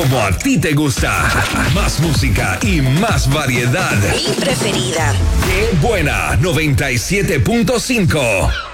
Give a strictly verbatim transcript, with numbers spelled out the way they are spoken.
como a ti te gusta. Más música y más variedad. Mi preferida. Qué buena, noventa y siete punto cinco.